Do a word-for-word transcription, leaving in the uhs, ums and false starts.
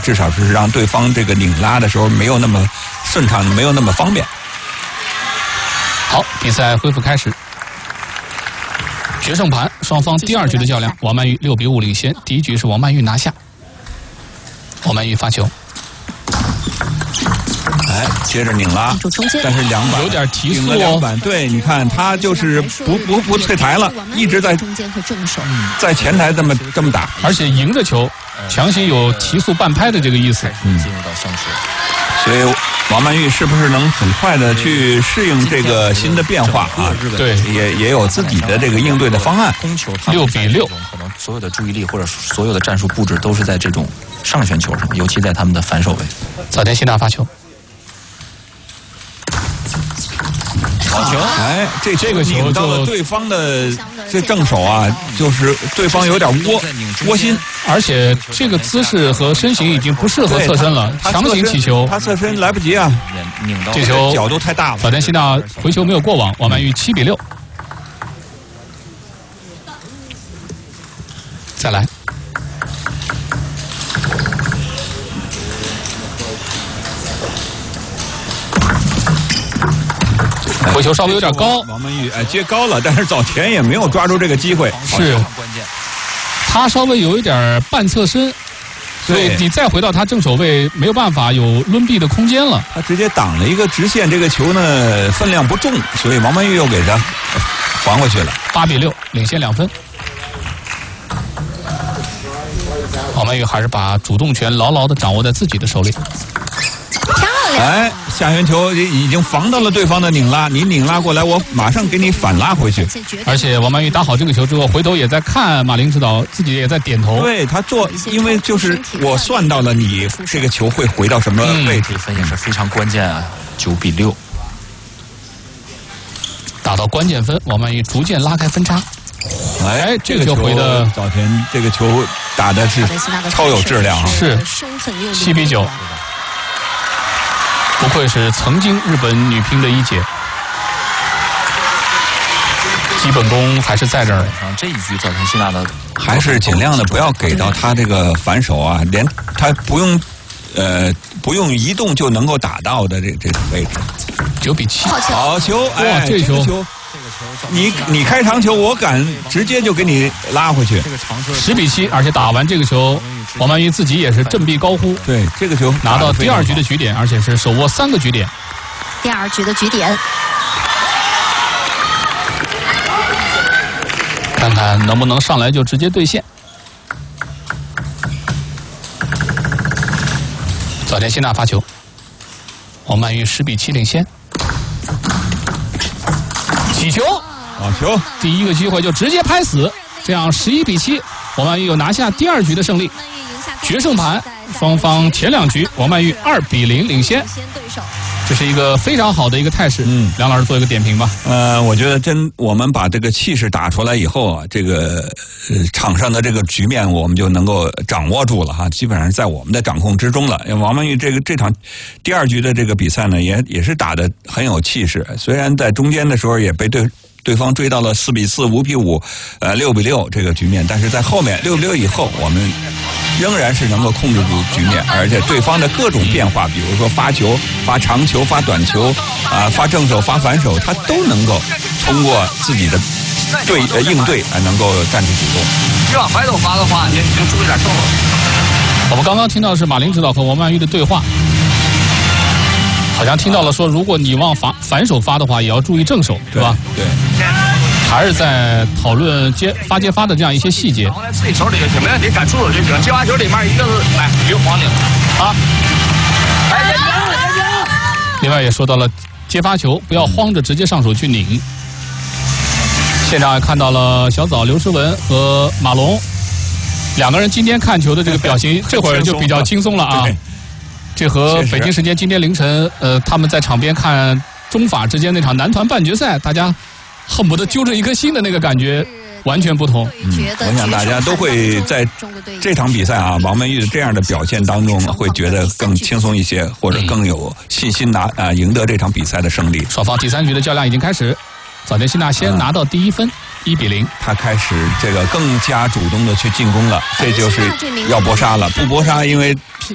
至少是让对方这个拧拉的时候没有那么顺畅，没有那么方便。 好，比赛恢复开始。决胜盘，双方第二局的较量，王曼玉六比五领先。第一局是王曼玉拿下，王曼玉发球， 哎，接着拧拉，但是两板有点提速了两哦。 板，对，你看他就是不不不退台了，一直在中间和正手， 在前台这么这么打， 而且迎着球，强行有提速半拍的这个意思。 嗯，进入到上球。 所以王曼玉是不是能很快的去适应这个新的变化啊？ 对， 也也有自己的这个应对的方案。 攻球六比六， 可能所有的注意力或者所有的战术布置都是在这种上旋球上，尤其在他们的反手位。 早田希娜发球， 好球！哎，这这个球拧到了就对方的这正手啊，就是对方有点窝窝心， 而且这个姿势和身形已经不适合侧身了，强行起球， 他侧身来不及啊， 拧到这球角度太大了。 早田希娜回球没有过网，王曼玉七比六。再来，回球稍微有点高， 王曼玉哎接高了，但是早田也没有抓住这个机会， 是关键。 他稍微有一点半侧身，所以你再回到他正手位，没有办法有抡臂的空间了。 他直接挡了一个直线，这个球呢分量不重，所以王曼玉又给他还回去了。 八比六，领先两分。王曼玉还是把主动权牢牢地掌握在自己的手里。 哎，下旋球已经防到了对方的拧拉，你拧拉过来，我马上给你反拉回去。 而且王曼玉打好这个球之后，回头也在看马林指导，自己也在点头。 对他做，因为就是我算到了你这个球会回到什么位置， 这分也是非常关键啊，九比六， 打到关键分，王曼玉逐渐拉开分差。哎，这个球回的早田这个球打的是超有质量啊！ 是七比九。不愧是曾经日本女乒的一姐，基本功还是在这儿。 这一局早田希娜的还是尽量的不要给到他这个反手啊，连他不用呃不用移动就能够打到的这这种位置。 九比七， 好球！哎， 这球， 球你你开长球，我敢直接就给你拉回去。 十比七，而且打完这个球，王曼玉自己也是振臂高呼。 对，这个球拿到第二局的局点，而且是手握三个局点。 第二局的局点， 看看能不能上来就直接兑现。早田希娜发球，王曼玉十比七领先。起球， 好球！ 第一个机会就直接拍死，这样十一比七，王曼玉又拿下第二局的胜利。决胜盘，双方前两局王曼玉二比零领先，这是一个非常好的一个态势。嗯，梁老师做一个点评吧。 呃，我觉得真我们把这个气势打出来以后啊，这个呃场上的这个局面我们就能够掌握住了哈，基本上在我们的掌控之中了。王曼玉这个这场第二局的这个比赛呢，也也是打得很有气势，虽然在中间的时候也被对。对方追到了四比四、五比五，呃，六比六这个局面，但是在后面六比六以后，我们仍然是能够控制住局面，而且对方的各种变化，比如说发球、发长球、发短球，啊、呃，发正手、发反手，他都能够通过自己的对呃应对，啊、呃，能够占据主动。 你往反手发的话，你你就注意点正手。 我们刚刚听到的是马林指导和王曼玉的对话。好像听到了说，如果你往反反手发的话，也要注意正手，对吧？ 对， 还是在讨论接发接发的这样一些细节。 往在自己手里就行，没问题，敢出手就行。接发球里面一个是哎留黄领啊，哎行行行。 另外也说到了接发球不要慌着直接上手去拧。现场也看到了小枣刘诗雯和马龙两个人今天看球的这个表情，这会儿就比较轻松了啊。这和北京时间今天凌晨，呃，他们在场边看中法之间那场男团半决赛，大家恨不得揪着一颗心的那个感觉完全不同。 嗯，我想大家都会在这场比赛啊，王曼玉的这样的表现当中，会觉得更轻松一些，或者更有信心拿啊赢得这场比赛的胜利。 双方第三局的较量已经开始，早田希娜先拿到第一分，一比零。 他开始这个更加主动的去进攻了，这就是要搏杀了，不搏杀因为。